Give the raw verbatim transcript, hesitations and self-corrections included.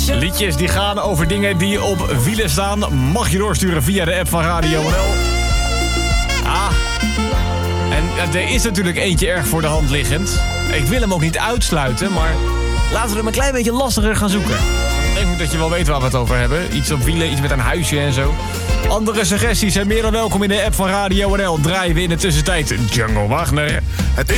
Liedjes die gaan over dingen die op wielen staan. Mag je doorsturen via de app van Radio N L. Ah. En er is natuurlijk eentje erg voor de hand liggend. Ik wil hem ook niet uitsluiten, maar laten we hem een klein beetje lastiger gaan zoeken. Ik denk dat je wel weet waar we het over hebben. Iets op wielen, iets met een huisje en zo. Andere suggesties zijn meer dan welkom in de app van Radio N L. Draaien we in de tussentijd Django Wagner. Het